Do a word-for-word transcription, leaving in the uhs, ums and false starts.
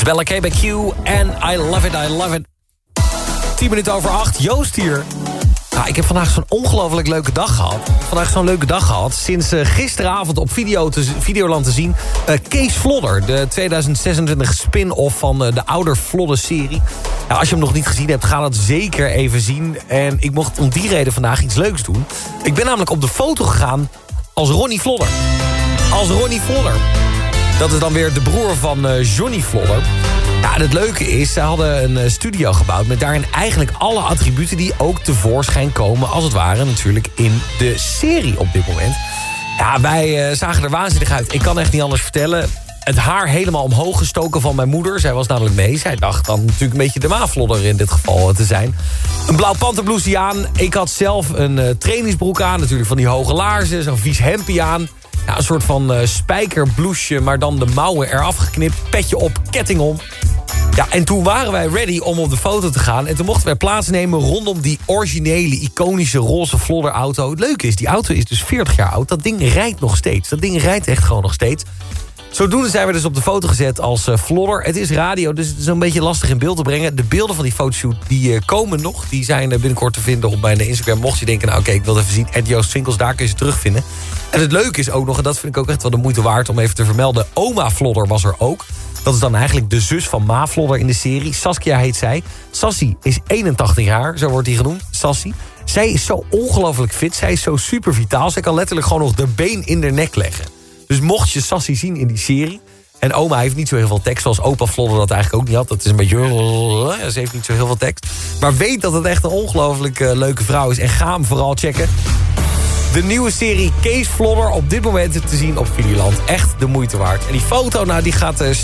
is Bella K bij Q en I love it, I love it. tien minuten over acht, Joost hier. Nou, ik heb vandaag zo'n ongelooflijk leuke dag gehad. Vandaag zo'n leuke dag gehad. Sinds uh, gisteravond op video te, Videoland te zien. Uh, Kees Vlodder, de tweeduizend zesentwintig spin-off van uh, de Ouder Vlodder-serie. Nou, als je hem nog niet gezien hebt, ga dat zeker even zien. En ik mocht om die reden vandaag iets leuks doen. Ik ben namelijk op de foto gegaan als Ronnie Vlodder. Als Ronnie Vlodder. Dat is dan weer de broer van uh, Johnny Vlodder. Ja, en het leuke is, ze hadden een uh, studio gebouwd... met daarin eigenlijk alle attributen die ook tevoorschijn komen... als het ware natuurlijk in de serie op dit moment. Ja, wij uh, zagen er waanzinnig uit. Ik kan echt niet anders vertellen. Het haar helemaal omhoog gestoken van mijn moeder. Zij was namelijk mee. Zij dacht dan natuurlijk een beetje de Ma-Vlodder in dit geval te zijn. Een blauw panterblouseje aan. Ik had zelf een uh, trainingsbroek aan. Natuurlijk van die hoge laarzen. Zo'n vies hempie aan. Ja, een soort van uh, spijkerblouseje, maar dan de mouwen eraf geknipt. Petje op, ketting om. Ja, en toen waren wij ready om op de foto te gaan. En toen mochten wij plaatsnemen rondom die originele, iconische roze Vlodder auto. Het leuke is, die auto is dus veertig jaar oud. Dat ding rijdt nog steeds. Dat ding rijdt echt gewoon nog steeds. Zodoende zijn we dus op de foto gezet als uh, Vlodder. Het is radio, dus het is een beetje lastig in beeld te brengen. De beelden van die fotoshoot die uh, komen nog. Die zijn uh, binnenkort te vinden op mijn Instagram. Mocht je denken, nou oké, okay, ik wil het even zien. at Joost Swinkels, daar kun je ze terugvinden. En het leuke is ook nog, en dat vind ik ook echt wel de moeite waard om even te vermelden. Oma Vlodder was er ook. Dat is dan eigenlijk de zus van Ma Vlodder in de serie. Saskia heet zij. Sassy is eenentachtig jaar, zo wordt hij genoemd. Sassy. Zij is zo ongelooflijk fit. Zij is zo super vitaal. Zij kan letterlijk gewoon nog de been in de nek leggen. Dus mocht je Sassy zien in die serie... en oma heeft niet zo heel veel tekst, zoals opa Vlodder dat eigenlijk ook niet had. Dat is een beetje... ze heeft niet zo heel veel tekst. Maar weet dat het echt een ongelooflijk uh, leuke vrouw is. En ga hem vooral checken. De nieuwe serie Kees Vlodder op dit moment te zien op Videoland. Echt de moeite waard. En die foto, nou, die gaat... Uh,